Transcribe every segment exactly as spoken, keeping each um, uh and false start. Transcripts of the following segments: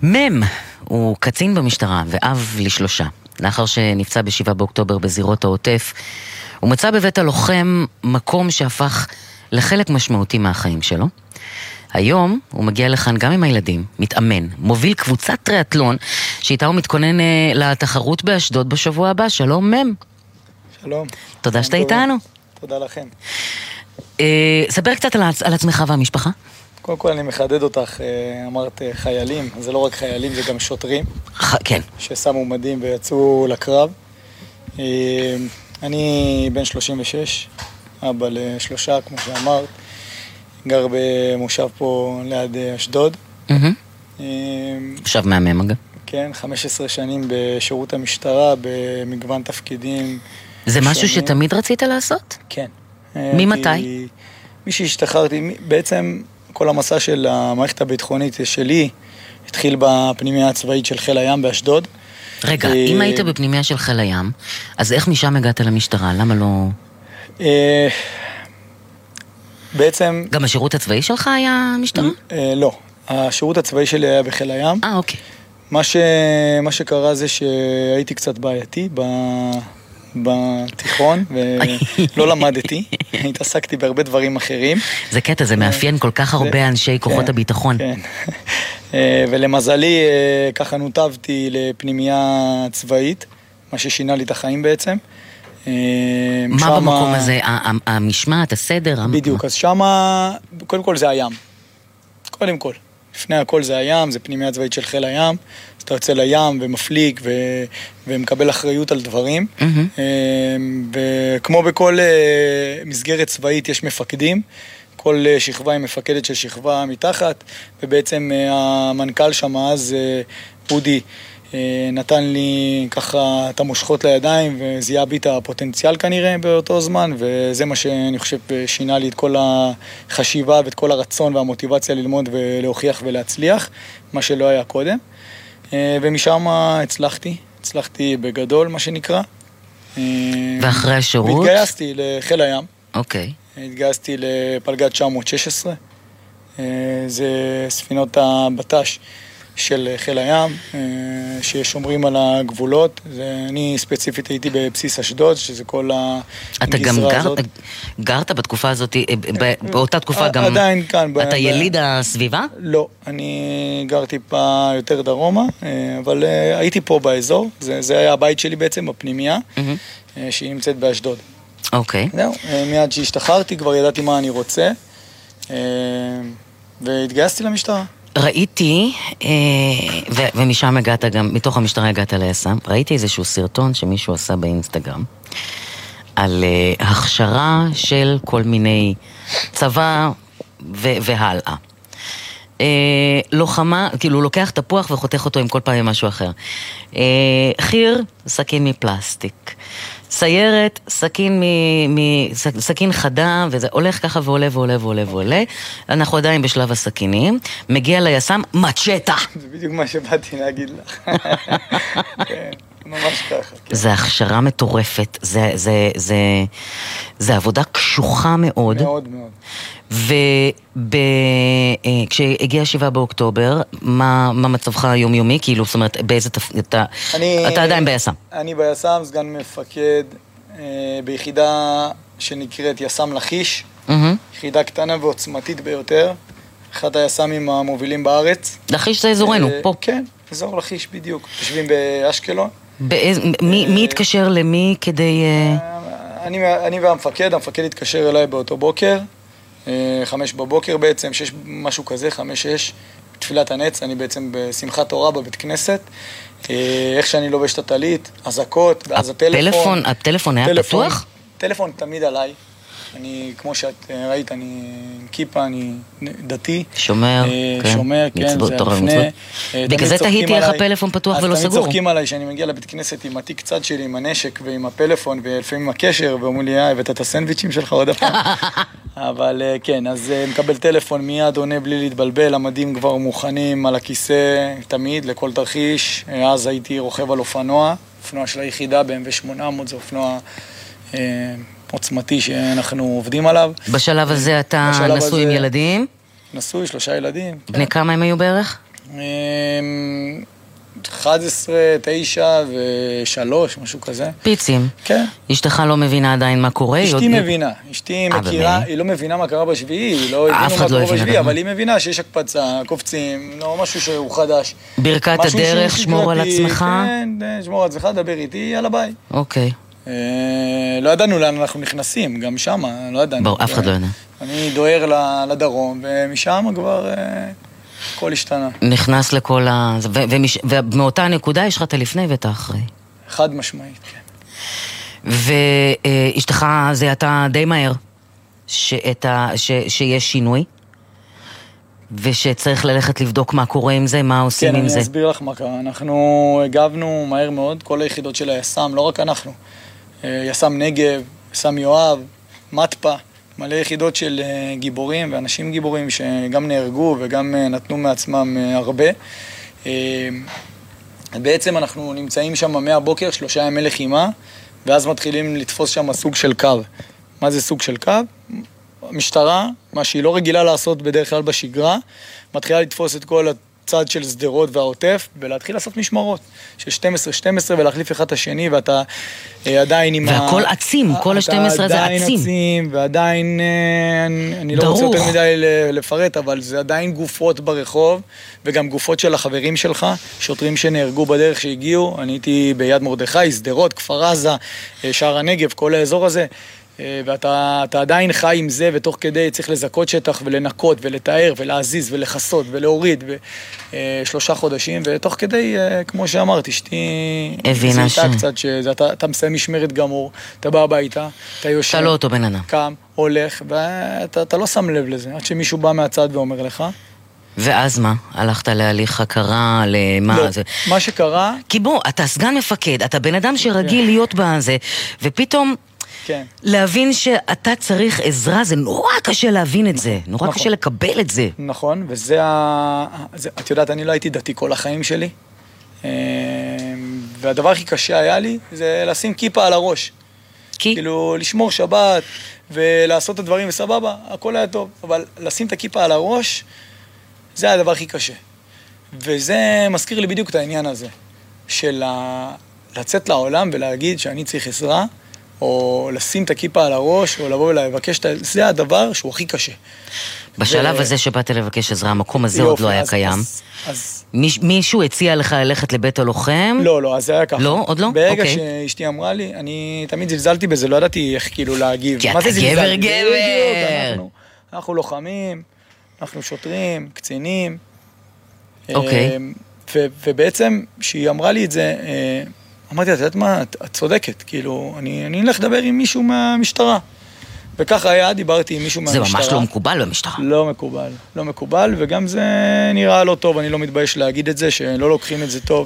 מם הוא קצין במשטרה ואב לשלושה. לאחר שנפצע בשבעה באוקטובר בזירות העוטף, הוא מצא בבית הלוחם מקום שהפך לחלק משמעותי מהחיים שלו. היום הוא מגיע לכאן גם עם הילדים, מתאמן, מוביל קבוצת טריאטלון, שאיתה הוא מתכונן לתחרות באשדוד בשבוע הבא. שלום מם. שלום. תודה שאתה איתנו. תודה לכם. ספר קצת על עצמך והמשפחה. קודם כל אני מחדד אותך, אמרת חיילים, זה לא רק חיילים, זה גם שוטרים. כן. ששמו מדים ויצאו לקרב. אני בן שלושים ושש, אבא לשלושה, כמו שאמרת. גר במושב פה ליד אשדוד. עכשיו מהמם אגב. כן, חמש עשרה שנים בשירות המשטרה, במגוון תפקידים. זה משהו שתמיד רצית לעשות? כן. ממתי? מי שהשתחררתי, בעצם כל המסע של המערכת הביטחונית שלי התחיל בפנימיה הצבאית של חיל הים באשדוד. רגע, אם היית בפנימיה של חיל הים, אז איך משם הגעת למשטרה? למה לא... בעצם... גם השירות הצבאי שלך היה משטרה? לא. השירות הצבאי שלי היה בחיל הים. אה, אוקיי. מה ש... מה שקרה זה שהייתי קצת בעייתי ב... בתיכון, ולא למדתי, התעסקתי בהרבה דברים אחרים. זה קטע, זה מאפיין כל כך הרבה אנשי כוחות הביטחון. כן, ולמזלי, ככה נותבתי לפנימייה צבאית, מה ששינה לי את החיים בעצם. מה במקום הזה? המשמעת, הסדר? בדיוק, אז שמה, קודם כל זה הים. קודם כל. לפני הכל זה הים, זה פנימיה צבאית של חיל הים. אז אתה יוצא לים ומפליג ו... ומקבל אחריות על דברים. Mm-hmm. וכמו בכל מסגרת צבאית יש מפקדים. כל שכבה היא מפקדת של שכבה מתחת. ובעצם המנכ"ל שם אז, אודי, נתן לי ככה את המושכות לידיים וזיהה בי את הפוטנציאל כנראה באותו זמן, וזה מה שאני חושב שינה לי את כל החשיבה ואת כל הרצון והמוטיבציה ללמוד ולהוכיח ולהצליח, מה שלא היה קודם. ומשם הצלחתי, הצלחתי בגדול מה שנקרא. ואחרי השירות? והתגייסתי לחיל הים. אוקיי. התגייסתי לפלגת תשע מאות שש עשרה. זה ספינות הבט"ש של חיל הים, ששומרים על הגבולות. אני ספציפית הייתי בבסיס אשדוד, שזה כל הגזרה הזאת. אתה גם גרת בתקופה הזאת, באותה תקופה גם... עדיין כאן. אתה יליד הסביבה? לא, אני גר טיפה יותר דרומה, אבל הייתי פה באזור. זה היה הבית שלי בעצם, בפנימיה, שהיא נמצאת באשדוד. אוקיי. זהו, מיד שהשתחררתי כבר ידעתי מה אני רוצה, והתגייסתי למשטרה. ראיתי, ו- ומשם הגעת גם, מתוך המשטרה הגעת ליס"מ, ראיתי איזשהו סרטון שמישהו עשה באינסטגרם, על uh, הכשרה של כל מיני צבא ו- והלאה. Uh, לוחמה, כאילו הוא לוקח תפוח וחותך אותו עם כל פעם משהו אחר. Uh, חיר, סכין מפלסטיק. סיירת, סכין, מ, מ, סכין חדה, וזה הולך ככה ועולה ועולה ועולה ועולה. אנחנו עדיין בשלב הסכינים. מגיע ליס"מ, מצ'טה. זה בדיוק מה שבאתי להגיד לך. כן, ממש ככה. כן. זה הכשרה מטורפת. זה, זה, זה, זה עבודה קשוחה מאוד. מאוד מאוד. וכשהגיע שבעה באוקטובר, מה, מה מצבך היומיומי? כאילו, זאת אומרת, באיזה תפקיד? אתה, אתה עדיין ביס"מ. אני ביס"מ, סגן מפקד אה, ביחידה שנקראת יס"מ לכיש. Mm-hmm. יחידה קטנה ועוצמתית ביותר. אחד היס"מים המובילים בארץ. לכיש זה אזורנו, אה, פה. כן, אזור לכיש בדיוק. יושבים באשקלון. באיז, מי, מי התקשר למי כדי... אה... אני, אני והמפקד, המפקד התקשר אליי באותו בוקר. חמש בבוקר בעצם, שיש משהו כזה, חמש, שש, בתפילת הנץ, אני בעצם בשמחת תורה בבית כנסת, איך שאני לובש את הטלית, הזקות, ואז הטלפון. הטלפון, הטלפון היה טלפון, פתוח? טלפון תמיד עליי. אני, כמו שאת ראית, אני כיפה, אני דתי. שומר, כן. שומר, כן, מצוות, זה תורה לפני. בגלל זה תהיתי איך הפלאפון פתוח ולא סגור. אז תמיד צוחקים עליי שאני מגיע לבית כנסת עם התיק צד שלי, עם הנשק ועם הפלאפון, ולפעמים עם הקשר, ואומרים לי, אה, הבאת את הסנדוויצ'ים שלך עוד הפעם. אבל כן, אז מקבל טלפון מיד, עונה בלי להתבלבל, המדים כבר מוכנים על הכיסא, תמיד, לכל תרחיש. אז הייתי רוכב על אופנוע, אופנוע של היחידה ב-אם ווי שמונה מאות, זה אופנוע עוצמתי שאנחנו עובדים עליו. בשלב הזה אתה נשוי עם ילדים? נשוי, שלושה ילדים. בני כמה הם היו בערך? אחת עשרה, תשע ושלוש, משהו כזה. פיצים. כן. אשתך לא מבינה עדיין מה קורה? אשתי מבינה. אשתי מכירה, היא לא מבינה מה קרה בשביעי, היא לא הבינו מה קורה בשביעי, אבל היא מבינה שיש הקפצה, קופצים, לא משהו שהוא חדש. ברכת הדרך, שמור על עצמך? כן, שמור על עצמך, דבר איתי, יאללה ביי. אוקיי. לא ידענו לאן אנחנו נכנסים, גם שם, לא ידענו. ברור, אף אחד לא ידע. אני דוהר לדרום, ומשם כבר הכל השתנה. נכנס לכל ה... ומאותה הנקודה יש לך את הלפני ואת האחרי. חד משמעית, כן. ואשתך זה אתה די מהר, שיש שינוי, ושצריך ללכת לבדוק מה קורה עם זה, מה עושים עם זה. כן, אני אסביר לך מה קרה. אנחנו הגבנו מהר מאוד, כל היחידות של היס"מ, לא רק אנחנו. יס"מ נגב, יס"מ יואב, מטפה, מלא יחידות של גיבורים ואנשים גיבורים שגם נהרגו וגם נתנו מעצמם הרבה. בעצם אנחנו נמצאים שם מהבוקר, שלושה ימי לחימה, ואז מתחילים לתפוס שם סוג של קו. מה זה סוג של קו? המשטרה, מה שהיא לא רגילה לעשות בדרך כלל בשגרה, מתחילה לתפוס את כל הצד של סדרות והעוטף, ולהתחיל לעשות משמרות של שתים עשרה שתים עשרה ולהחליף אחד את השני, ואתה אה, עדיין עם והכל ה... והכל עצים, כל ה-שתים עשרה זה עצים. עדיין עצים, ועדיין, אה, אני, אני לא רוצה יותר מדי לפרט, אבל זה עדיין גופות ברחוב, וגם גופות של החברים שלך, שוטרים שנהרגו בדרך שהגיעו, אני הייתי ביד מרדכי, סדרות, כפר עזה, שער הנגב, כל האזור הזה, ואתה אתה עדיין חי עם זה, ותוך כדי צריך לזכות שטח ולנקות ולתאר ולהזיז ולחסות ולהוריד בשלושה חודשים, ותוך כדי, כמו שאמרתי, שתי... הבינה ש... קצת שאתה אתה מסיים משמרת גמור, אתה בא הביתה, אתה יושב... אתה לא אותו בן אדם. קם, הולך, ואתה אתה לא שם לב לזה, עד שמישהו בא מהצד ואומר לך. ואז מה? הלכת להליך הכרה, למה לא, זה? מה שקרה... כי בוא, אתה סגן מפקד, אתה בן אדם שרגיל להיות בזה, ופתאום... כן. להבין שאתה צריך עזרה, זה נורא קשה להבין את זה, נורא נכון. קשה לקבל את זה. נכון, וזה ה... זה, את יודעת, אני לא הייתי דתי כל החיים שלי, והדבר הכי קשה היה לי, זה לשים כיפה על הראש. כי? כאילו, לשמור שבת, ולעשות את הדברים וסבבה, הכל היה טוב, אבל לשים את הכיפה על הראש, זה היה הדבר הכי קשה. וזה מזכיר לי בדיוק את העניין הזה, של לצאת לעולם ולהגיד שאני צריך עזרה, או לשים את הכיפה על הראש, או לבוא ולבקש את... זה הדבר שהוא הכי קשה. בשלב הזה שבאת לבקש עזרה, המקום הזה עוד לא היה קיים. מישהו הציע לך ללכת לבית הלוחם? לא, לא, אז זה היה ככה. לא? עוד לא? ברגע שאשתי אמרה לי, אני תמיד זלזלתי בזה, לא ידעתי איך כאילו להגיב. כי אתה גבר גבר. אנחנו לוחמים, אנחנו שוטרים, קצינים. אוקיי. ובעצם, כשהיא אמרה לי את זה... אמרתי, את יודעת מה, את, את צודקת, כאילו, אני, אני אלך לדבר עם מישהו מהמשטרה. וככה היה, דיברתי עם מישהו מהמשטרה. זה ממש לא מקובל במשטרה. לא מקובל, לא מקובל, וגם זה נראה לא טוב, אני לא מתבייש להגיד את זה, שלא לוקחים את זה טוב.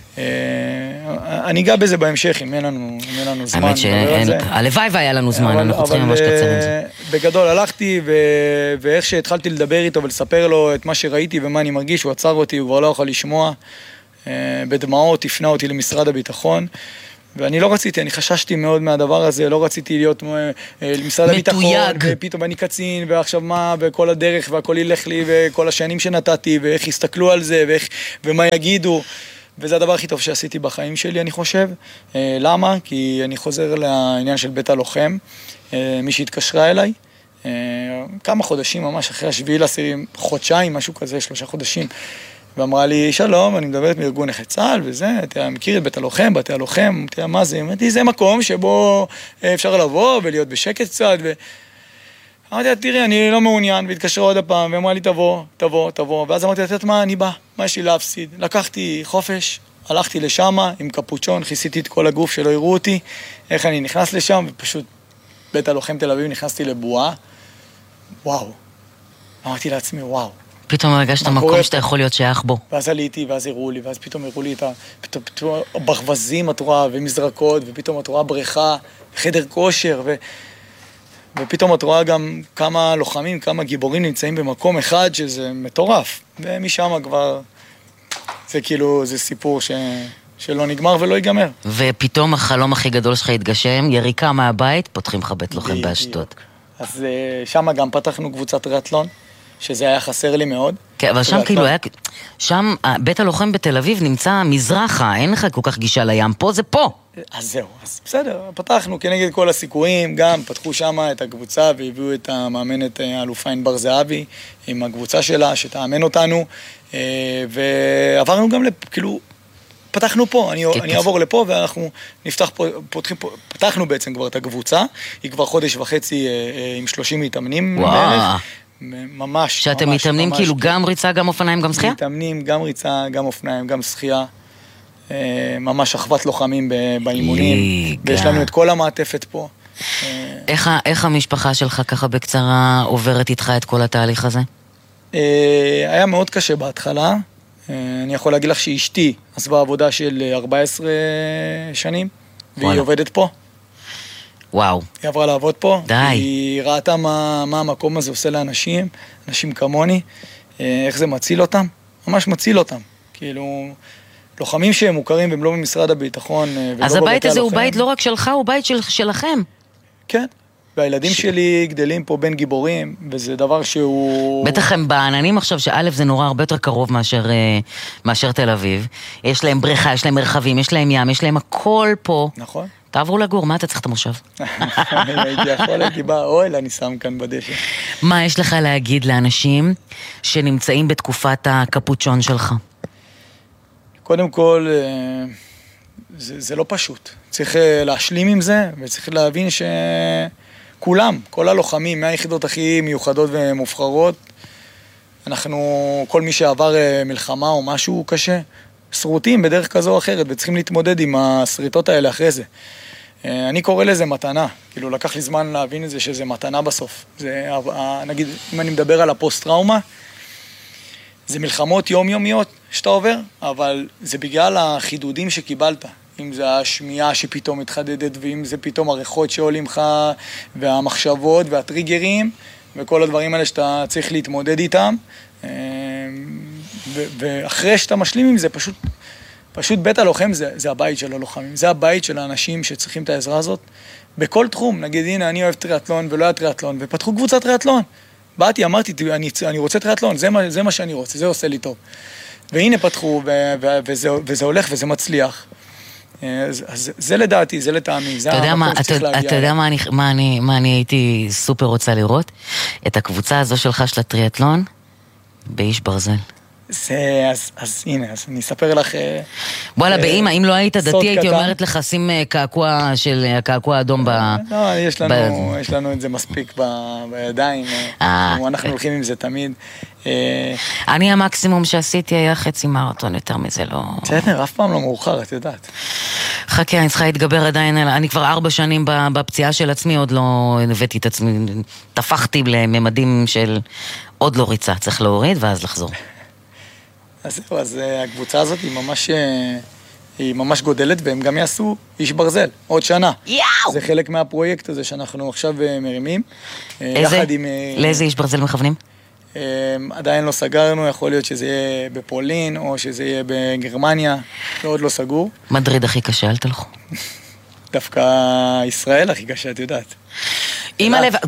אני אגע בזה בהמשך, אם אין לנו, אם אין לנו זמן. האמת שהלוואי והיה לנו זמן, אנחנו צריכים ממש קצר את זה. בגדול הלכתי, ואיך שהתחלתי לדבר איתו ולספר לו את מה שראיתי ומה אני מרגיש, הוא עצר אותי, הוא כבר לא יכול לשמוע. בדמעות, הפנה אותי למשרד הביטחון, ואני לא רציתי, אני חששתי מאוד מהדבר הזה, לא רציתי להיות למשרד הביטחון, ופתאום אני קצין, ועכשיו מה, וכל הדרך, והכל ילך לי, וכל השנים שנתתי, ואיך יסתכלו על זה, ואיך, ומה יגידו, וזה הדבר הכי טוב שעשיתי בחיים שלי, אני חושב. למה? כי אני חוזר לעניין של בית הלוחם, מי שהתקשרה אליי, כמה חודשים ממש אחרי השביעי לעשירים, חודשיים, משהו כזה, שלושה חודשים, ואמרה לי, שלום, אני מדברת מארגון נכי צה"ל, וזה, אתה מכיר את בית הלוחם, בתי הלוחם, תראה מה זה, אמרתי, זה מקום שבו אפשר לבוא ולהיות בשקט קצת, ו... אמרתי, תראי, אני לא מעוניין, והתקשרה עוד הפעם, ואמרה לי, תבוא, תבוא, תבוא, ואז אמרתי, תראה מה, אני בא, מה יש לי להפסיד? לקחתי חופש, הלכתי לשם עם קפוצ'ון, כיסיתי את כל הגוף שלא יראו אותי, איך אני נכנס לשם, ופשוט בית הלוחם תל אביב, נכנסתי לבועה, וואו, אמרתי לעצמי, וואו. פתאום הרגשת מקום שאתה יכול להיות שייך בו. ואז עליתי, ואז הראו לי, ואז פתאום הראו לי את הברווזים, את רואה, ומזרקות, ופתאום את רואה בריכה, חדר כושר, ו... ופתאום את רואה גם כמה לוחמים, כמה גיבורים נמצאים במקום אחד, שזה מטורף. ומשם כבר, זה כאילו, זה סיפור ש... שלא נגמר ולא ייגמר. ופתאום החלום הכי גדול שלך התגשם, יריקה מהבית, פותחים לך בית לוחם באשדוד. אז שם גם פתחנו קבוצת ריאטלון, שזה היה חסר לי מאוד. כן, אבל שם כאילו היה, שם בית הלוחם בתל אביב נמצא מזרחה, אין לך כל כך גישה לים, פה זה פה. אז זהו, אז בסדר, פתחנו כנגד כל הסיכויים, גם פתחו שם את הקבוצה והביאו את המאמנת אלופה ענבר זהבי עם הקבוצה שלה שתאמן אותנו, ועברנו גם, כאילו, פתחנו פה, אני, אני אעבור לפה ואנחנו נפתח פה, פותחים פה, פתחנו בעצם כבר את הקבוצה, היא כבר חודש וחצי עם שלושים מתאמנים בערך. ממש, שאתם ממש, מתאמנים ממש, כאילו גם ריצה, גם אופניים, גם שחייה? מתאמנים, גם ריצה, גם אופניים, גם שחייה. ממש אחוות לוחמים באימונים. ויש לנו את כל המעטפת פה. איך, איך המשפחה שלך ככה בקצרה עוברת איתך את כל התהליך הזה? היה מאוד קשה בהתחלה. אני יכול להגיד לך שאשתי עזבה עבודה של ארבע עשרה שנים, והיא וואלה. עובדת פה. וואו. היא עברה לעבוד פה. די. היא ראתה מה, מה המקום הזה עושה לאנשים, אנשים כמוני, איך זה מציל אותם. ממש מציל אותם. כאילו, לוחמים שהם מוכרים והם לא במשרד הביטחון. אז הבית הזה הוא בית לא רק שלך, הוא בית של, שלכם. כן. והילדים ש... שלי גדלים פה בין גיבורים, וזה דבר שהוא... בטח הם בעננים עכשיו, שא' זה נורא הרבה יותר קרוב מאשר, מאשר תל אביב. יש להם בריכה, יש להם מרחבים, יש להם ים, יש להם הכל פה. נכון. תעברו לגור, מה אתה צריך את המושב? הייתי יכול, הייתי בא, אוהל, אני שם כאן בדשא. מה יש לך להגיד לאנשים שנמצאים בתקופת הקפוצ'ון שלך? קודם כל, זה, זה לא פשוט. צריך להשלים עם זה, וצריך להבין שכולם, כל הלוחמים, מהיחידות הכי מיוחדות ומובחרות, אנחנו, כל מי שעבר מלחמה או משהו קשה, שרוטים בדרך כזו או אחרת, וצריכים להתמודד עם השריטות האלה אחרי זה. אני קורא לזה מתנה, כאילו לקח לי זמן להבין את זה שזה מתנה בסוף. זה, נגיד, אם אני מדבר על הפוסט-טראומה, זה מלחמות יומיומיות שאתה עובר, אבל זה בגלל החידודים שקיבלת. אם זה השמיעה שפתאום מתחדדת, ואם זה פתאום הריחות שעולים לך, והמחשבות והטריגרים, וכל הדברים האלה שאתה צריך להתמודד איתם. ואחרי שאתה משלים עם זה, פשוט, פשוט בית הלוחם זה, זה הבית של הלוחמים. זה הבית של האנשים שצריכים את העזרה הזאת. בכל תחום, נגיד, הנה, אני אוהב טריאטלון ולא היה טריאטלון, ופתחו קבוצת טריאטלון. באתי, אמרתי, אני, אני רוצה טריאטלון, זה מה, זה מה שאני רוצה, זה עושה לי טוב. והנה פתחו, ו, ו, וזה, וזה הולך וזה מצליח. אז, אז זה לדעתי, זה לטעמי, זה המקום שצריך להגיע. אתה יודע מה אני, מה, אני, מה אני הייתי סופר רוצה לראות? את הקבוצה הזו שלך של הטריאטלון באיש ברזל. זה, אז, אז הנה, אז אני אספר לך... וואלה, באמא, אם לא היית דתי, הייתי אומרת לך, שים קעקוע של הקעקוע האדום ב... לא, יש לנו, יש לנו את זה מספיק בידיים, אנחנו הולכים עם זה תמיד. אני המקסימום שעשיתי היה חצי מרתון, יותר מזה לא... בסדר, אף פעם לא מאוחר, את יודעת. חכה, אני צריכה להתגבר עדיין, אני כבר ארבע שנים בפציעה של עצמי, עוד לא הבאתי את עצמי, תפחתי לממדים של עוד לא ריצה, צריך להוריד ואז לחזור. אז זהו, אז הקבוצה הזאת היא ממש, היא ממש גודלת, והם גם יעשו איש ברזל, עוד שנה. יאו! זה חלק מהפרויקט הזה שאנחנו עכשיו מרימים. איזה? עם... לאיזה איש ברזל מכוונים? עדיין לא סגרנו, יכול להיות שזה יהיה בפולין, או שזה יהיה בגרמניה, עוד לא סגור. מדריד הכי קשה, אל תלכו. דווקא ישראל הכי קשה, את יודעת. אימא לב...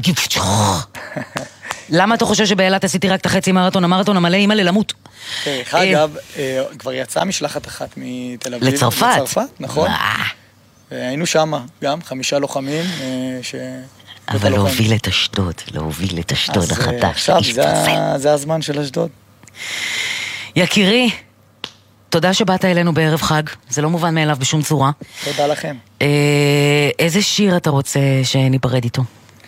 למה אתה חושב שבאילת עשיתי רק את החצי מרתון, המרתון המלא, אימא ללמות? אגב, כבר יצאה משלחת אחת מתל אביב. לצרפת? לצרפת, נכון. והיינו שם, גם חמישה לוחמים ש... אבל להוביל את אשדוד, להוביל את אשדוד החדש. עכשיו, זה הזמן של אשדוד. יקירי, תודה שבאת אלינו בערב חג, זה לא מובן מאליו בשום צורה. תודה לכם. איזה שיר אתה רוצה שניפרד איתו?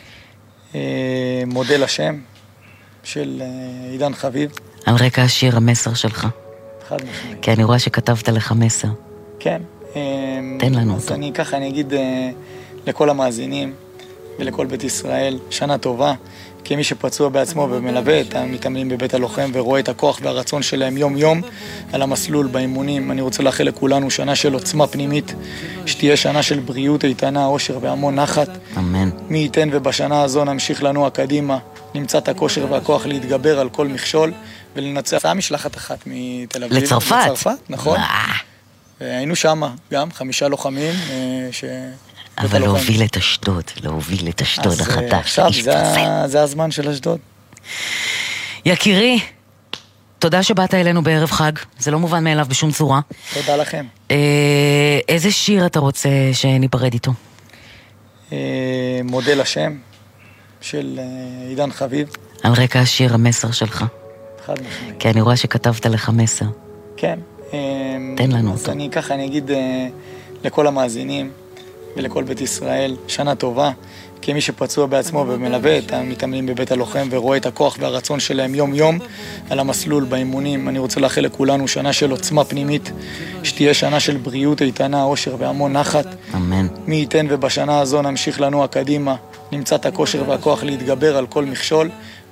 מודל השם של עידן חביב. על רקע השיר, המסר שלך. חד משמעית. כי אני רואה שכתבת לך מסר. כן. תן לנו אותו. אז אני ככה, אני אגיד לכל המאזינים ולכל בית ישראל, שנה טובה, כמי שפצוע בעצמו ומלווה את המתאמנים בבית הלוחם ורואה את הכוח והרצון שלהם יום יום על המסלול באימונים. אני רוצה לאחל לכולנו שנה של עוצמה פנימית, שתהיה שנה של בריאות איתנה, עושר והמון נחת. אמן. מי ייתן ובשנה הזו נמשיך לנוע קדימה, נמצא את הכושר והכוח להתגבר על כל מכשול ולנצח. צאה משלחת אחת מתל אביב. לצרפת? לצרפת, נכון. היינו שם גם חמישה לוחמים ש... אבל להוביל את אשדוד, להוביל את אשדוד החדש. עכשיו, זה הזמן של אשדוד. יקירי, תודה שבאת אלינו בערב חג, זה לא מובן מאליו בשום צורה. תודה לכם. איזה שיר אתה רוצה שניפרד איתו? מודה לשם, של עידן חביב. על רקע השיר, המסר שלך. חד משמעית. כי אני רואה שכתבת לך מסר. כן. תן לנו אז אותו. אני ככה, אני אגיד לכל המאזינים ולכל בית ישראל, שנה טובה. כמי שפצוע בעצמו ומלווה את המתאמנים בבית הלוחם ורואה את הכוח והרצון שלהם יום יום על המסלול באימונים, אני רוצה לאחל לכולנו שנה של עוצמה פנימית, שתהיה שנה של בריאות איתנה, אושר והמון נחת. אמן. מי ייתן ובשנה הזו נמשיך לנוע קדימה, נמצא את הכושר והכוח להתגבר על כל מכשול